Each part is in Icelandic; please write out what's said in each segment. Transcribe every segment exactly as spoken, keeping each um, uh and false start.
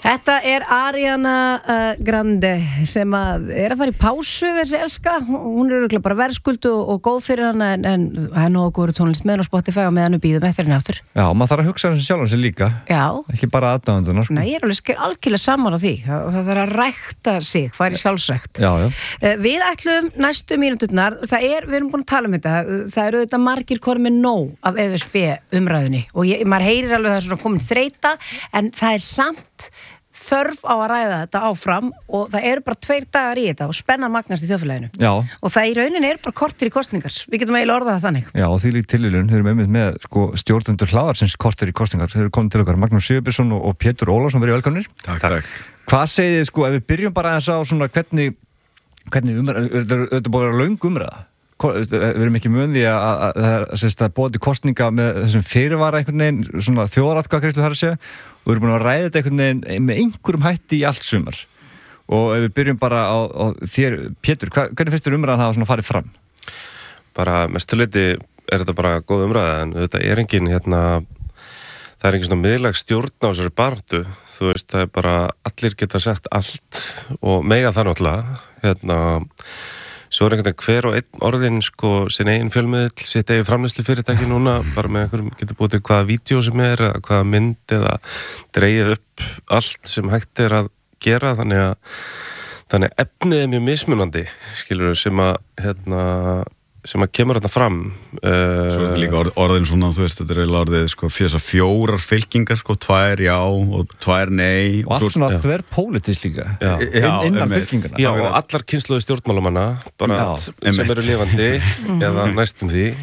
Þetta er Ariana uh, Grande sem að er að fara í pásu þessi elska, hún er örugglega bara verðskuldu og, og góð fyrir hana en, en það er nógu góður tónlist með hann á Spotify og með hann við býðum eftir henni aftur. Já, maður þarf að hugsa þessu sjálfum sér líka. Já. Ekki bara aðdáenduna, sko. Nei, ég er alveg algjörlega saman á því. Það, það þarf að rækta sig, fara í sjálfsrækt. Já, já. Uh, við ætlum næstu mínúturnar, það er, við erum búin að tala um þetta, það eru auðvitað margir komið nóg af E S B umræðunni og ég, maður heyrir alveg það er svona komin þreyta en það er samt þörf á að ræða þetta áfram og það eru bara tveir dagar í þetta og spennan magnast í þjóðfélaginu. Já. Og það í rauninni er bara kortir í kostningar. Við getum eiginlega orðað það þannig. Já, og því líkt tilvíðun, þeir eru einmitt með sko, stjórnendur hlaðarsins kortir í kostningar. Þeir eru komin til okkar, Magnús Sigurbjörnsson og, og Pétur Ólafsson, verið velkomnir. Takk, takk. Hvað segið þið, sko, ef við byrjum bara aðeins á svona hvernig, hvernig umræða, þetta er búin að vera löng umræða. Við erum ekki mun því að það er bóti kostninga með þessum fyrirvara einhvern veginn, svona þjóðaratkvæðagreiðslu þar að segja og við erum búin að ræða þetta einhvern veginn með einhverjum hætti í allt sumar og ef við byrjum bara á, á þér, Pétur, hva, hvernig finnst þér umræðan hafa svona farið fram? Bara mestuleyti er þetta bara góð umræða en þetta er engin hérna, það er engin svona miðlæg stjórn á þessari baráttu, þú veist, það er bara allir geta sagt allt og mega það náttúrulega, hérna svo er einhvern veginn hver og einn orðin sko sin eigin fjölmiðl, sitt eigin framleiðslu fyrirtæki núna, bara með einhverjum getur búið til hvaða vídeo sem er, eða hvaða mynd eða dreigið upp allt sem hægt er að gera, þannig að þannig að efnið er mjög mismunandi, skilur sem að hérna sem að kemur hérna fram uh, Svo er þetta líka orð, orðin svona, þú veist, þetta er orðið sko, þessar fjórar fylkingar, sko, tvær já og tvær nei og allt svona þverpólitískt líka já. Inn, innan fylkingarna Já, og allar kynslóðu stjórnmálamanna bara já, sem eru lifandi eða næstum því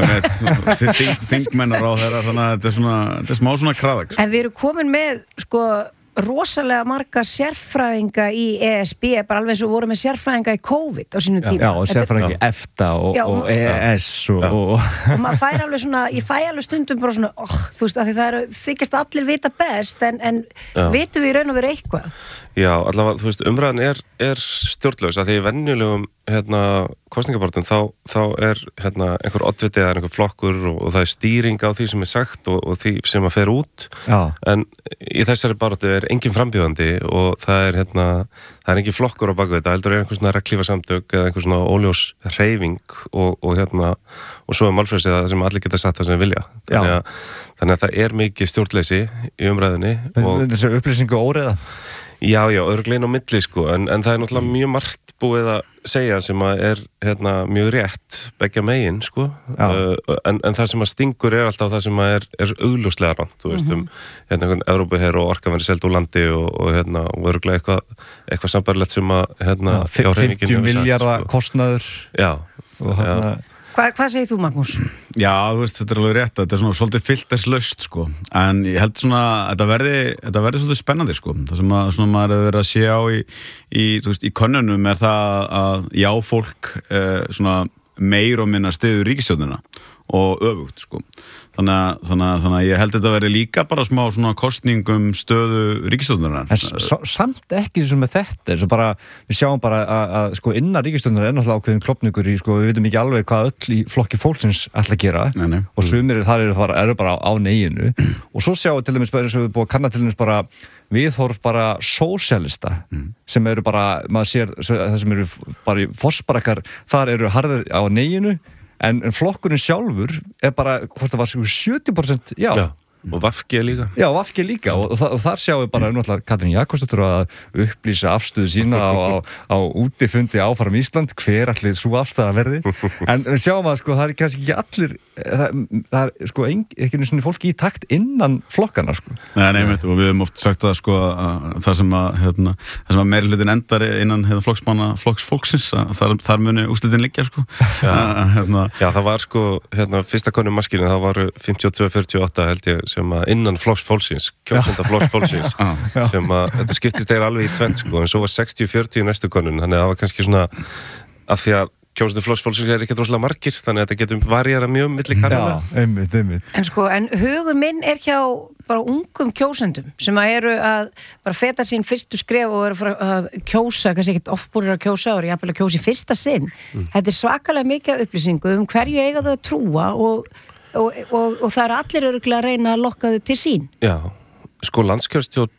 þið þingmennar á þeirra þannig að þetta er svona, þetta er smá svona kraðak En við erum komin með, sko rosalega marga sérfræðinga í E S B, bara alveg eins og voru með sérfræðinga í COVID á sínum tíma. Já, og sérfræðinga í EFTA og, já, og E E S og, og... og maður fær alveg svona, ég fæ alveg stundum bara svona, oh, þú veist, að því það eru þykjast allir vita best, en, en vitum við í raun og veru eitthvað? Já, allavega, þú veist, umræðan er, er stjórnlaus, að því í venjulegum hérna, kostningabartum, þá, þá er hérna, einhver oddviti eða einhver flokkur og, og það er stýring á því sem er sagt og, og því sem að fer út Já. En í þessari baráttu er engin frambjóðandi og það er, hérna, það er engin flokkur á baku þetta, heldur er einhver svona reglífa samtök eða einhver svona óljós hreyfing og, og, hérna, og svo er málfrelsið það sem allir geta sagt það sem við vilja. Þannig að, þannig að það er mikið stjórnleysi í umræðinni. Þessi upplýsingu óreiða? Já, já, örglein á milli sko, en, en það er náttúrulega mjög margt búið að segja sem að er hérna, mjög rétt beggja megin sko, uh, en, en það sem að stingur er alltaf það sem að er, er augljóslega rangt, þú veist, um hérna einhvern Evrópuher og orka verið seld úr landi og, og hérna, og örglega eitthvað eitthvað sambærilegt sem að hérna, fimmtíu milljarða sko. Kostnaður Já, og hérna Hva, hvað segir þú, Magnús? Já, þú veist, þetta er alveg rétt, þetta er svona svolítið filterslaust, sko, en ég held svona, þetta verði, þetta verði svolítið spennandi, sko, það sem að, svona maður hefur verið að sé á í, í, þú veist, í könnunum er það að já, fólk, eh, svona, meir og minna styður ríkisstjórnina og öfugt, sko, þannig að, þannig að, þannig að ég held þetta verði líka bara smá svona kostningum stöðu ríkisstjórnarinnar. En samt ekki sem með þetta, eins og bara, við sjáum bara að, að sko innan ríkisstjórnarinnar er náttúrulega ákveðin klofningur í, sko, við veitum ekki alveg hvað öll í flokki fólksins ætla að gera nei, nei. og sumir þar eru bara, eru bara á, á neginu og svo sjáum við til dæmis bara, eins og við búum að kanna til dæmis bara viðhorf bara sósíalista mm. sem eru bara, maður sér það sem eru bara í forsbarakkar þar eru harðir á neginu en, en flokkurinn sjálfur er bara, hvort það var sjötíu prósent já, já. Og V G líka Já, V G líka og, og, og þar sjáum við bara náttúrulega Katrín Jakobsdóttir að upplýsa afstöðu sína á, á, á útifundi áfram Ísland hver allir svo afstæða verði en við sjáum að sko það er kannski ekki allir það, það er sko ein, ekki einu svona fólki í takt innan flokkana sko. Nei, nei, mitt, og við hefum oft sagt það sko að það sem að, hérna, það sem að meirihlutin endar innan hérna, flokksmanna flokks fólksins að þar, þar muni úrslitin liggja sko Já, hérna. Já það var sko hérna, fyrsta konum maskinu það var fimmtíu og tvö fjörutíu og átta held ég sem að innan flokks fólksins kjósenda flokks fólksins sem að þetta skiptist þeir alveg í tvend sko en svo var sextíu fjörutíu næstu konun þannig að það var kannski svona af því að kjósendur flokks fólksins er ekki droslega margir þannig að þetta getur varjara mjög milli karana. Já, einmitt, einmitt. En sko, en hugur minn er hjá bara ungum kjósendum sem að eru að bara feta sín fyrstu skref og eru að kjósa, kannski ekkert oft búin að kjósa og jafnvel að kjósa í fyrsta sinn. Mm. Þetta er svakalega mikið upplýsingu um hverju eiga þau að trúa og Og, og, og það er allir örugglega að reyna að lokka þau til sín. Já, sko landskjörstjórn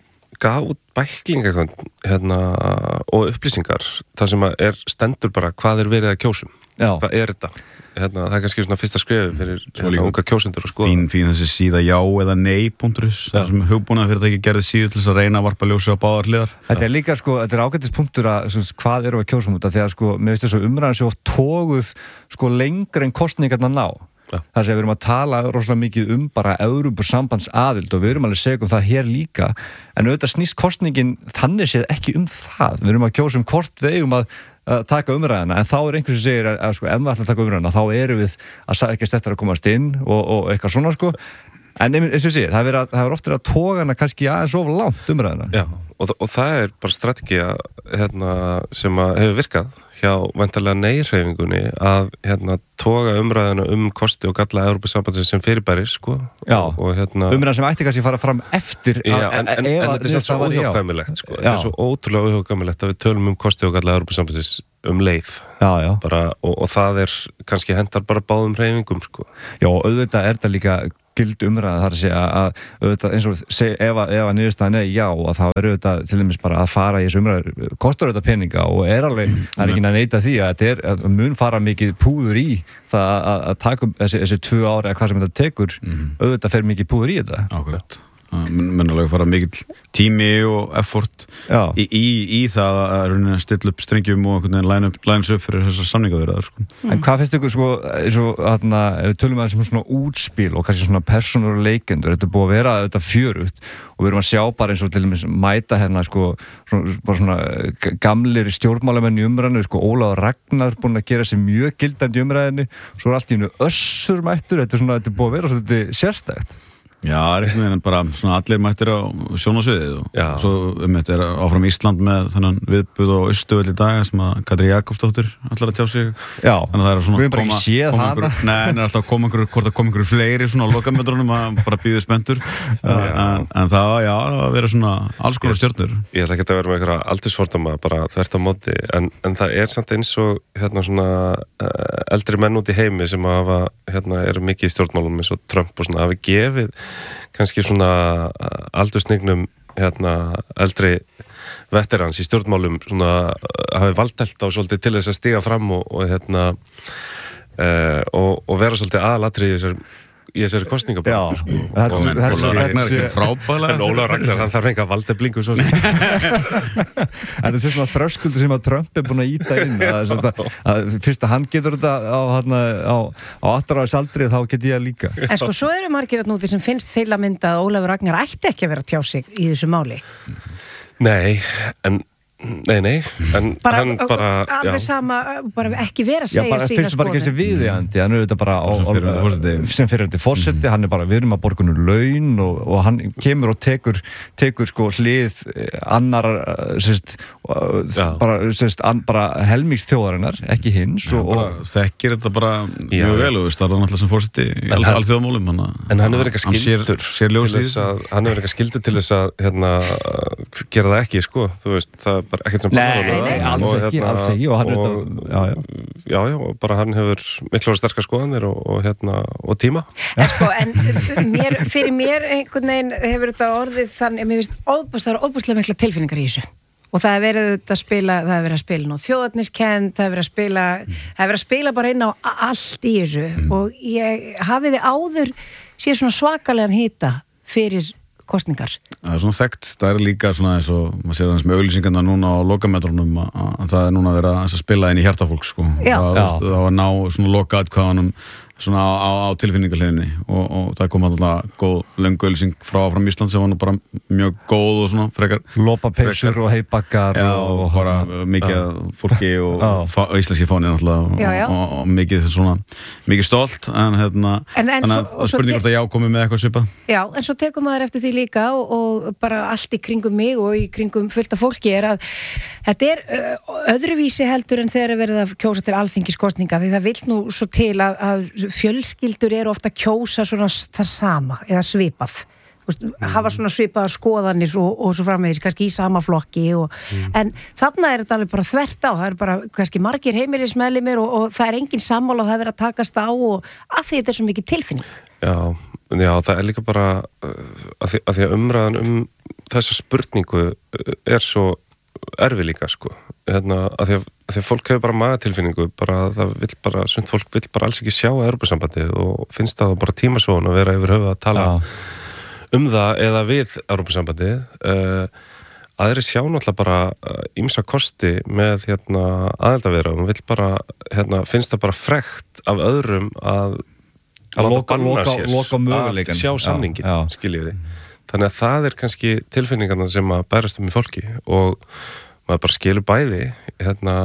gaf út bækling eitthvað hérna, og upplýsingar þar sem að er stendur bara hvað er verið að kjósum. Já. Hvað er þetta? Hérna, það er kannski svona fyrsta skrifi fyrir hérna, unga kjósendur að skoða. Fín, fín þessi síða já eða nei punktur is, þar sem hugbúnað fyrirtæki gerði síðu til þess að reyna að varpa ljósi á báðar hliðar. Þetta er líka sko, þetta er ágætis punktur að svona, hvað eru að kjósum út af því að sko, mér finnst þess að umræðan sé oft tóguð sko lengra en kostningarna ná. Þar sem við erum að tala rosalega mikið um bara Evrópusambandsaðild og við erum alveg segja um það hér líka en auðvitað snýst kostningin þannig séð ekki um það. Við erum að kjósa um hvort við eigum að, að taka umræðina en þá er einhvers sem segir að, að sko, ef við ætlum að taka umræðina þá erum við að ekki stættar að komast inn og, og eitthvað svona sko. En eins og ég segir, það er, það er ofta að toga hana kannski aðeins of langt umræðina. Já, og, og það er bara strategía hérna, sem að hefur virkað hjá væntanlega nei-hreyfingunni að hérna, toga umræðina um kosti og galla Evrópusambandsins sem fyrirbæri sko. Já, og, og hérna, umræðina sem ætti kannski að fara fram eftir já, en, en, en, en þetta er svo óhjákvæmilegt sko. Þetta er svo ótrúlega óhjákvæmilegt að við tölum um kosti og galla Evrópusambandsins um leið já, já. Bara, og, og það er kannski hendar bara báðum hreyfingum sko. Já, auðvitað er þetta líka gild umræða þar að segja að auðvitað eins og seg, ef að, að niðurstaðan er já og þá er auðvitað til dæmis bara að fara í þessu umræður kostar auðvitað peninga og er alveg það er ekki að neita því að þetta er að mun fara mikið púður í það að, að taka þessi, þessi tvö ári eða hvað sem þetta tekur mm. auðvitað fer mikið púður í þetta. Ákveðt. Mennulega fara mikill tími og effort í, í, í það að stilla upp strengjum og line up, lines upp fyrir þessar samningaviðræður sko. En hvað finnst ykkur sko, svo, þarna, ef við tölum að þessum svona útspil og kannski svona persónur og leikendur, þetta er búið að vera þetta fjörugt og við erum að sjá bara eins og til dæmis mæta hérna sko svona, bara svona gamlir stjórnmálamenn í umræðinu, sko Ólafur Ragnar búin að gera sér mjög gildandi í umræðinu, svo er allt í einu Össur mættur, þetta er svona, þetta er búið að vera svolítið sérstætt. Já, það er bara svona allir mættir á sjónasviðið og Já. Svo um þetta er áfram Ísland með þennan viðbúð á Austurvöll í dag sem að Katrín Jakobsdóttir ætlar að tjá sig. Já, þannig að það er svona við erum bara ekki séð hana. Nei, en er alltaf að koma einhverju, hvort að koma einhverju fleiri svona á lokamöndrunum að bara býða spenntur. en, en það, já, það vera svona alls konar stjörnur. Ég ætla ekki að vera með einhverja aldursfordóma bara þvert á móti, en, en það er samt eins og hérna svona eldri menn út í heimi sem að hafa, hérna, eru mikið í stjórnmálum eins og Trump og svona hafi gefið kannski svona aldursnignum hérna eldri veterans í stjórnmálum svona hafi valdelt á svolítið til þess að stiga fram og, og hérna uh, og, og vera svolítið aðalatrið í þessar í þessari kostningabaráttu sko. Þetta er ekki frábæðlega. En Ólafur Ragnar, hann þarf enga valdeflingu svo sem. En það er svona þröskuldur sem að Trump er búin að íta inn að, svona, að fyrst að hann getur þetta á, hana, á, á áttaráðsaldri þá get ég að líka. En sko, svo eru margir að núti sem finnst til að mynda að Ólafur Ragnar ætti ekki að vera að tjá sig í þessu máli. Nei, en Nei, nei, en bara, hann bara alveg já. Sama, bara ekki vera að segja sína skoðun. Já, bara finnst bara ekki þessi viðeigandi, hann er auðvitað bara á, sem fyrirhundi fórseti, mm. hann er bara, við erum að borga nú laun og, og hann kemur og tekur, tekur sko hlið annar, sérst, bara, sérst, an, bara helmingstjóðarinnar, ekki hins. Og, og þekkir þetta bara mjög vel og starfa náttúrulega sem fórseti í alþjóðamálum. En hann er verið eitthvað skildur til þess að, hann er verið eitthvað skildur til þess að, hérna, gera það ekki, sko, þú veist, það bara ekkert sem nei, nei, alls og, ekki, hérna, alls ekki og hann og, þetta, já, já. já, já, og bara hann hefur miklu og sterkar skoðanir og, og hérna, og tíma. En sko, en mér, fyrir mér einhvern veginn hefur þetta orðið þannig, mér finnst óbúslega, óbúslega mikla tilfinningar í þessu og það er verið að spila, það er verið að spila á þjóðerniskend, það er verið að spila mm. það er verið að spila bara inn á allt í þessu mm. og ég hafiði áður séð svona svakalegan hita fyrir kostningar. Það er svona þekkt, það er líka svona eins og maður sér aðeins með auglýsingarna núna á lokametrunum að það er núna að vera að spila inn í hjartafólk sko. Já. Það var að ná svona lokaatkvæðanum svona á, á, á tilfinningarleginni og, og það kom alltaf góð löng auglýsing frá frá Ísland sem var nú bara mjög góð og svona frekar lopapeysur og heibakkar já, og, og bara mikið já. Fólki og, og íslenski fáni náttúrulega og, og, og mikið svona mikið stolt en hérna en, en þannig að spurning hvort að já komið með eitthvað svipað. Já, en svo tekum maður eftir því líka og, og bara allt í kringum mig og í kringum fullt af fólki er að þetta er uh, öðruvísi heldur en þegar er verið að kjósa til alþingiskostninga því það vill nú svo til að, að fjölskyldur eru ofta kjósa svona það sama eða svipað mm. hafa svona svipaða skoðanir og, og svo framvegis kannski í sama flokki og, mm. en þarna er þetta alveg bara þvert á það er bara kannski margir heimilismeðlimir og, og það er engin sammála og það er verið að takast á og af því þetta er svo mikið tilfinning. Já, já það er líka bara að því að, því að umræðan um þessa spurningu er svo erfi líka sko hérna, að, því að, að því að fólk hefur bara magatilfinningu bara það vill bara, sund fólk vill bara alls ekki sjá Evrópusambandið og finnst það bara tímasón að vera yfir höfuð að tala ja. um það eða við Evrópusambandið uh, aðri sjá náttúrulega bara ýmsa kosti með hérna aðeldaveira og vill bara, hérna, finnst það bara frekt af öðrum að að loka, loka, loka möguleikan að sjá samningin, skiljiði þannig að það er kannski tilfinningarna sem að bærast um í fólki og maður bara skilur bæði hérna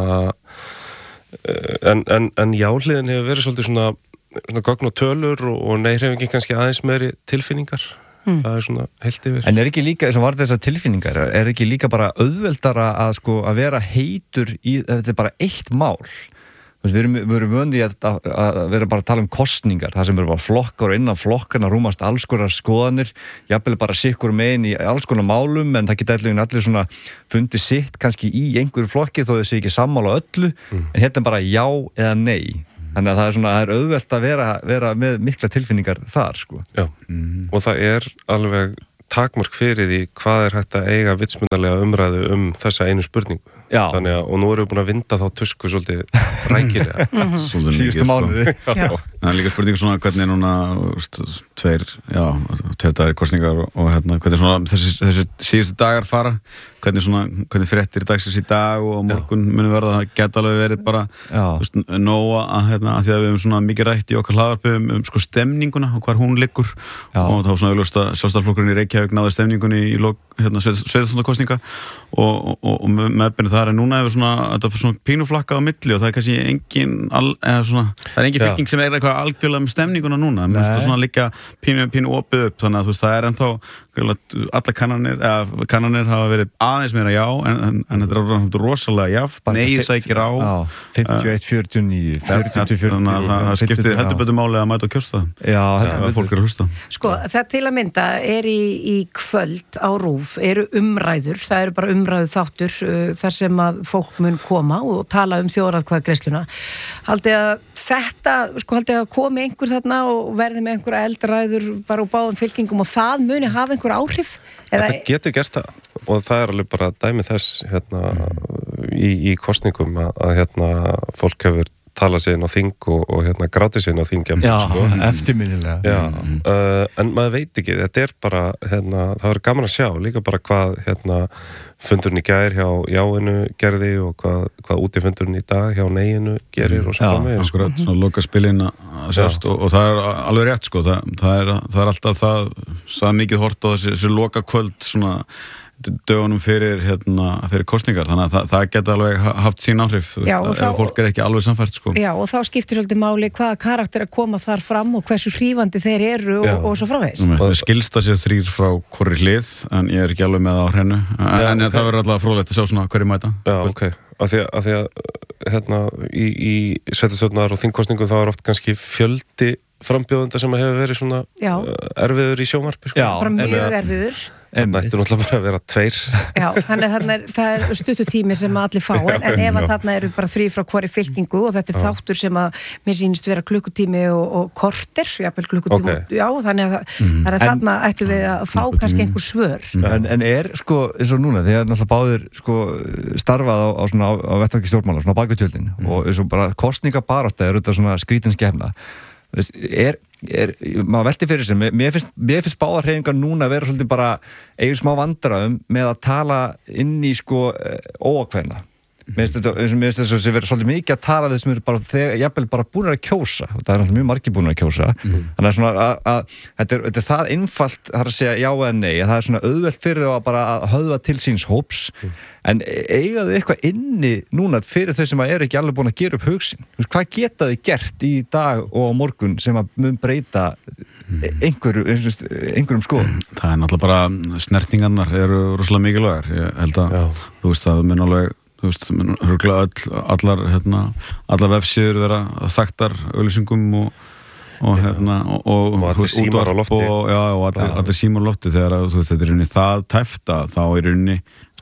en, en, en jáhliðin hefur verið svolítið svona, svona gogn og tölur og, og nei hefur ekki kannski aðeins meiri tilfinningar mm. það er svona heilt yfir. En er ekki líka, eins og var þessar tilfinningar, er ekki líka bara auðveldara að sko að vera heitur í, þetta er bara eitt mál við erum, við erum vöndi að, að vera bara að tala um kosningar, það sem eru bara flokkar og innan flokkarna rúmast alls konar skoðanir jafnvel bara sikkur megin í alls konar málum en það geta allir, allir svona fundið sitt kannski í einhverju flokki þó þau sé ekki sammála öllu mm. en hérna bara já eða nei þannig að það er svona, það er auðvelt að vera, vera með mikla tilfinningar þar sko. Já, mm. og það er alveg takmörk fyrir því hvað er hægt að eiga vitsmunarlega umræðu um þessa einu spurningu þannig að, og nú erum við búin að vinda þá tusku svolítið rækilega síðustu mánuði það er líka spurningu svona hvernig er núna st, tveir, já, tveir dagar kostningar og, og hérna, hvernig svona þessi, þessi síðustu dagar fara hvernig svona, hvernig fréttir dagsins í dag og morgun muni verða, það geta alveg verið bara veist, nóga að, hérna, að því að við hefum svona mikið rætt í okkar hlaðvarpi um, um sko stemninguna og hvar hún liggur já. Og þá svona auðvitað að sjálfstæðisflokkurinn í Reykjavík náði stemningunni í lok, hérna, sveitarstjórnarkosninga og, og, og meðbyrni þar en núna hefur svona, þetta er svona pínuflakka á milli og það er kannski engin al, eða svona, það er engin fylking sem er eitthvað algjörlega með stemninguna núna, mér finnst það svona líka pínu, pínu opið upp, þannig að þú veist, það er ennþá alla kannanir, eða kannanir hafa verið aðeins meira já, en, en, en þetta er rosalega jaft, nei sækir á fimmtíu og eitt fjörutíu og níu fjörutíu til fjörutíu þannig að það skiptir heldur betur máli að mæta og kjósta já, það fólk er að hlusta sko, það til að mynda er í, í kvöld á RÚV, eru umræður það eru bara umræðu þáttur uh, þar sem að fólk mun koma og tala um þjóðaratkvæðagreiðsluna haldið að þetta, sko haldið að komi einhver þarna og verði með einhverja eldræður bara úr báðum fylkingum og það muni hafa einhver áhrif eða... Þetta getur gert það og það er alveg bara dæmi þess hérna, í, í kosningum að, að hérna, fólk hefur talað sig inn á þing og, og hérna, grátið sig inn á þing Já, sko. eftirminnilega Já, mm. uh, en maður veit ekki, þetta er bara hérna, það verður gaman að sjá líka bara hvað hérna, fundurinn í gær hjá jáinu gerði og hvað, hvað útifundurinn í dag hjá neyinu gerir mm. og svo með akkurat, mm. svona loka spilin að sérst og, og það er alveg rétt sko, það, það, er, það er alltaf það, það er mikið hort á þessi, þessi loka kvöld svona dögunum fyrir, hérna, fyrir kostningar þannig að það, það geta alveg haft sín áhrif Já, ef þá, fólk er ekki alveg samfært sko. Já, og þá skiptir svolítið máli hvaða karakter að koma þar fram og hversu hrífandi þeir eru og, og svo framvegis Það skilst að séu þrýr frá hvorri hlið en ég er ekki alveg með það á hreinu en, Já, en okay. það verður alltaf fróðlegt að sjá svona hverju mæta Já, ok, af því að, að, því að hérna, í, í sveitarstjórnar og þingkostningu þá er oft kannski fjöldi frambjóðenda sem hefur verið svona Já. erfiður í sjónvarpi sko. Já, bara mjög erfiður Það mætti náttúrulega bara að vera tveir Já, þannig að er, það er stuttutími sem allir fá en, en ef að þarna eru bara þrý frá hvori fylkingu og þetta er Já. þáttur sem að mér sýnist vera klukkutími og, og korter jafnvel klukkutími, okay. já, þannig að, mm. að þarna ættum við að fá kannski einhver svör en, en er sko, eins og núna þegar náttúrulega báðir sko starfað á, á, á, á vettvangi stjórnmála, svona á bakvitjöldin mm. og eins og bara kosningabarátta er auðvitað svona skrítinskefna er Er, maður velti fyrir sig, mér finnst, mér finnst báðarhreyfingar núna að vera svolítið bara eigin smá vandræðum með að tala inn í sko óákveðna mér finnst þetta, mér finnst þetta sem verður svolítið mikið að tala þessum eru bara þegar, jafnvel bara búin að kjósa og það er náttúrulega mjög margir búin að kjósa mm. þannig að svona að, að þetta, er, þetta er það einfalt, það er að segja já eða nei að það er svona auðvelt fyrir þá að bara að höfða til síns hóps mm. en eiga þau eitthvað inni núna fyrir þau sem að eru ekki alveg búin að gera upp hugsin hvað geta þau gert í dag og á morgun sem að mun breyta einhverju, einhverjum skoðum Það er náttúrulega bara snertingarnar eru rosalega mikilvægar ég held að, já. Þú veist að mun alveg þú veist, hörglega all, allar hérna, allar vefsíður vera þakktar auglýsingum og, og hérna og, og, og allir símar á lofti og, já, og allir, allir símar á lofti þegar þú veist, þetta er rauninni það tæfta þá er rauninni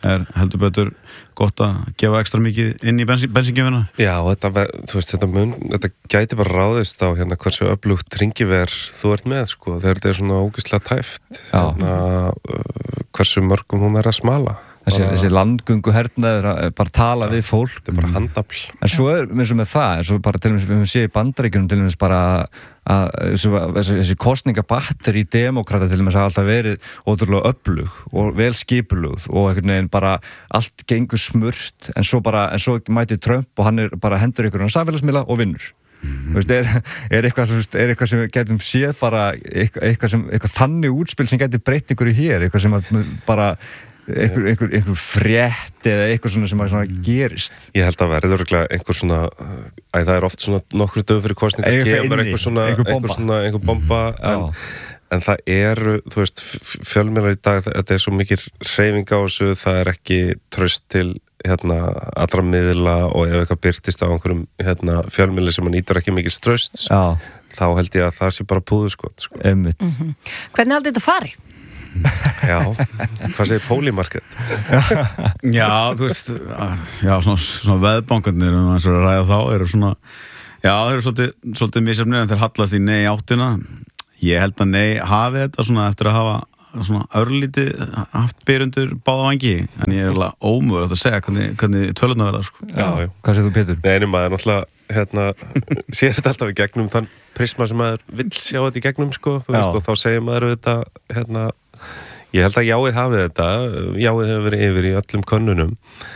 er heldur betur gott að gefa ekstra mikið inn í bensin, bensingjöfina. Já, þetta, þú veist, þetta, mun, þetta gæti bara ráðist á hérna hversu öflugt hringiver þú ert með, sko, þegar þetta er svona ógeðslega tæft, hérna, hversu mörgum hún er að smala. Þessi, þessi landgöngu hernaður að bara tala við fólk. Þetta er bara handafl. En svo er eins og með það, eins og bara til dæmis við höfum séð í Bandaríkjunum til dæmis bara að þessi, þessi kosningabatter í demókrata til dæmis hafa alltaf verið ótrúlega öflug og vel skipulugð og einhvern veginn bara allt gengur smurt en svo bara, en svo mæti Trump og hann er bara hendur ykkur á samfélagsmiðla og vinnur. Mm-hmm. Þú veist, er, er, eitthvað, er eitthvað sem við getum séð bara eitthvað, eitthvað, sem, eitthvað þannig útspil sem getur breytt ykkur í hér, eitthvað sem bara einhver, einhver, einhver frétt eða eitthvað svona sem svona gerist. Ég held að verður örugglega einhver svona, æ, það er oft svona nokkru dögum fyrir kosningar kemur einhver svona, einhver bomba, einhver svona, einhver bomba en, en það eru, þú veist, fjölmiðlar í dag, þetta er svo mikil hreyfing á þessu, það er ekki traust til hérna allra miðla og ef eitthvað byrtist á einhverjum hérna fjölmiðli sem man nýtur ekki mikil trausts, þá held ég að það sé bara púðuskot, sko. Einmitt. Mm-hmm. Hvernig haldið þetta fari? Já, hvað segir Pólimarket? Já, þú veist, já, svona, svona veðbankarnir, um að ræða þá, eru svona, já, þeir eru svolítið, svolítið misjafnir en þeir hallast í nei áttina. Ég held að nei hafi þetta svona eftir að hafa svona örlítið haft byrjundur báða vangi, en ég er alveg ómögulegt að segja hvernig, hvernig tölurnar verða, sko. Já, já. Hvað segir þú, Pétur? Nei, einu maður náttúrulega, hérna, sér þetta alltaf í gegnum þann prisma sem maður vill sjá þetta í gegnum, sko, þú veist, og þá segir maður þetta, hérna, ég held að jáið hafið þetta, jáið hefur verið yfir í öllum könnunum,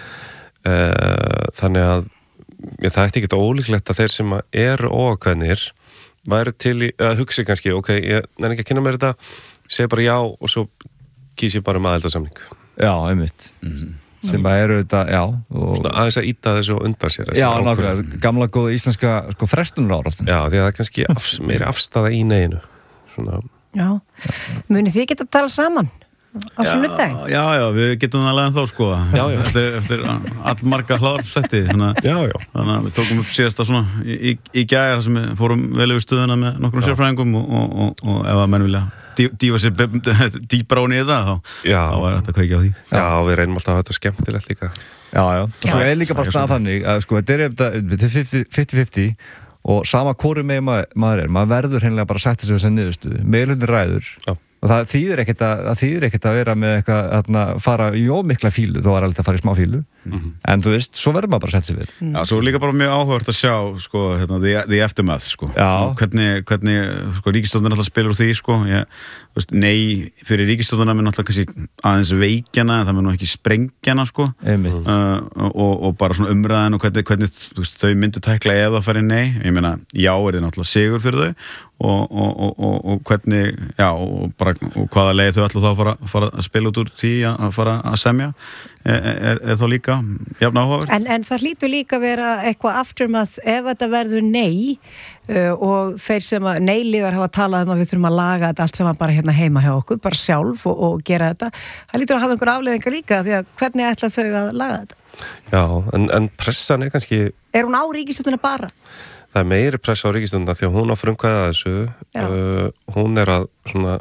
þannig að ég, það ætti ekki ólíklegt að þeir sem eru óákveðnir væru til í, að hugsa kannski, ok, ég nefnir ekki að kynna mér þetta, segi bara já og svo kýs ég bara um aðeldasamning. Já, einmitt. Mm-hmm. Sem að eru þetta, já. Og svona aðeins að íta þessu og undan sér. Já, nákvæmlega, gamla góða íslenska sko frestunaráráð. Já, því að það er kannski af, meiri afstaða í neginu. Svona. Já, munið þið geta að tala saman á sunnudaginn? Já, já, við getum það alveg en þá, sko. Já, já. Eftir, eftir allmarga hlaðarpsþætti, þannig, já, já. þannig að við tókum upp síðasta svona í, í, í gær þar sem við fórum vel yfir stöðuna með nokkrum sérfræðingum og, og, og, og ef að menn vilja dífa sér dýpra án í það, þá, þá er þetta kveikja á því. Já, við reynum alltaf að þetta skemmtilegt líka. Já, já, og svo er líka bara stað þannig að sko, þetta er fimmtíu fimmtíu og sama hvori með maður er, maður verður hreinlega bara að setja sig við þessi niðurstöðu, meðlutin ræður. Já. Og það þýðir ekkert að, það þýðir ekkert að vera með eitthvað að fara í ómikla fílu, þó er alltaf að fara í smá fílu, mm-hmm. en þú veist, svo verður maður bara að setja sig við. Mm. Já, svo líka bara mjög áhugavert að sjá, sko, hérna, the, the aftermath, sko. Já. Hvernig, hvernig, sko, ríkisstjórnin alltaf spilur úr því, sko, ég, þú veist, nei, fyrir ríkisstjórnina mun alltaf kannski aðeins veikjana, en það mun nú ekki sprengjana, sko, uh, og, og bara svona umræðin og hvernig, hvernig þú veist, þau myndu tækla ef það færi nei, ég meina, já er þið náttúrulega sigur fyrir þau, og, og, og, og, og hvernig, já, og bara og hvaða leið þau ætla þá að fara, fara að spila út úr því að fara að semja er, er, er þá líka jafn áhugaverð. En, en það hlýtur líka að vera eitthvað afturmath ef þetta verður nei uh, og þeir sem að neiliðar hafa talað um að við þurfum að laga þetta allt saman bara hérna heima hjá okkur, bara sjálf og, og gera þetta, það lítur að hafa einhver afleiðingar líka því að hvernig ætla þau að laga þetta? Já, en, en pressan er kannski... Er hún á ríkisstjórnina bara? Það er meiri press á ríkisstjórnina því að hún á frumkvæða þessu, uh, hún er að svona,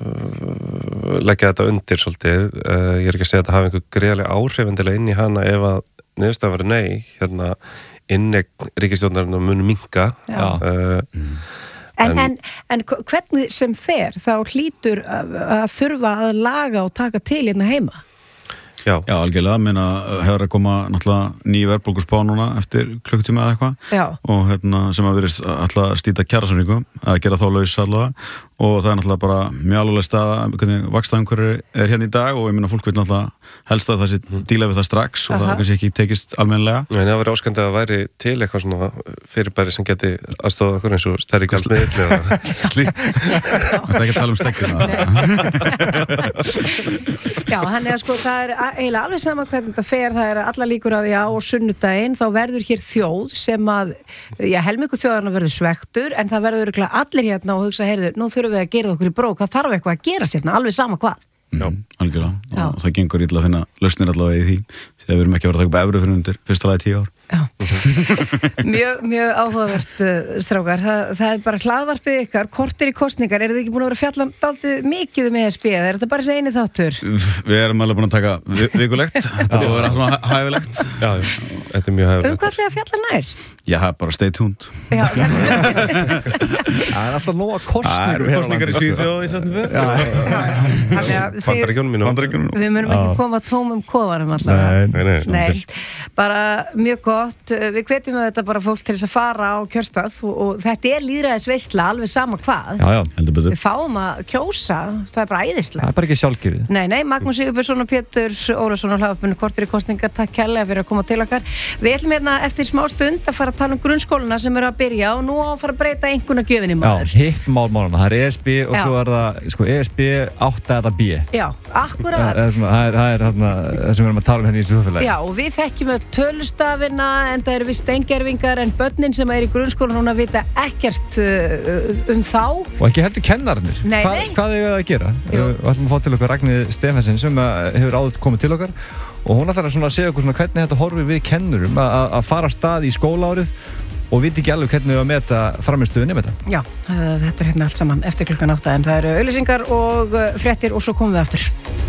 uh, leggja þetta undir svolítið, uh, ég er ekki að segja að þetta hafi einhver greiðlega áhrifundilega inn í hana ef að niðurstaðan verið nei, hérna innegn ríkisstjórnarinn muni minnka. Uh, mm. En, en, en hvernig sem fer þá hlýtur að, að þurfa að laga og taka til hérna heima? Já, Já algjörlega, meina hefur að koma náttúrulega nýju verðbólguspá núna eftir klukktíma eða eitthvað og hérna sem að verið alltaf stýta kjarasamningu að gera þá laus allavega og það er náttúrulega bara mjög alveg staða hvernig vaxtaumhverfi er hérna í dag og ég meina fólk vil náttúrulega helst að það sé díla við það strax og Aha. það kannski ekki tekist almennilega. En það verið áskandi að það væri til eitthvað svona fyrirbæri sem geti aðstofa okkur eins og stærri gjaldmiðil eða slíkt. Það er ekki að tala um stekkina. Já, þannig að sko það er eiginlega alveg sama hvernig þetta fer, það er alla líkur að já og sunnudaginn þá verður hér þjóð sem að, já helmingu þjóðarna verður svektur en það verður örugglega allir hérna og hugsa, heyrðu, nú þurfum við að gera okkur í brók, það þarf eitthvað að gera sérna, alveg sama hvað. Já, algjörlega, og það gengur illa að finna lausnir allavega í því, því að við erum ekki að vera að taka upp evru fyrir undir fyrsta lagi tíu ár. mjög, mjög áhugavert uh, strákar, Þa, það er bara hlaðvarpið ykkar, kortir í kostningar, eru þið ekki búin að vera að fjalla dálítið mikið um E S B, er þetta bara þessi eini þáttur? Við erum alveg búin að taka vi- vikulegt þetta er að vera svona hæfilegt Já, já, þetta er mjög Um hefðilegt. hvað ætlaði að fjalla næst? Já, bara stay tuned Já, Það er alltaf nóga Það kostningur eru kostningar í Svíþjóð í september þannig að þið, Bandaríkjunum mínu. Bandaríkjunum við munum ekki koma tómum kofanum allavega. Nei, Nei, nei, Nei, bara mjög gott, við hvetjum þetta bara fólk til þess að fara á kjörstað og, og þetta er lýðræðisveisla alveg sama hvað, Já, já, Heldur betur við fáum að kjósa, það er bara það æðislegt. er bara ekki sjálfgefið Nei, nei, Magnús Sigurbjörnsson og Pétur Ólafsson og hlaðvarpinu kortir í kostningar, takk kærlega fyrir að koma til okkar. Við ætlum hérna eftir smá stund að fara að tala um grunnskóluna sem eru að byrja og nú á að fara að breyta einhverna gjöfinni Já, maður. hitt málmálana, það er E S B og Já. svo er það, sko, E S B átta eða B Já, Það akkurat. er svona- það er- það er þarna það sem við erum að tala um henni í þessu þjóðfélagi. Já, og við þekkjum öll tölustafina en það eru við steingerfingar en börnin sem er í grunnskóla núna vita ekkert uh, um þá. Og ekki heldur kennarnir. Nei, Hva, nei. Hvað er það að gera? Jú. Við ætlum að fá til okkar Ragnhildi Stefánsson sem að hefur áður komið til okkar og hún ætlar að svona segja okkur svona hvernig þetta horfir við kennurum að, að- að fara af stað í skólaárið og viti ekki alveg hvernig við að meta framistuðu nemenda. Já, uh, þetta er hérna allt saman eftir klukkan átta en það eru auglýsingar og uh, fréttir og svo komum við aftur.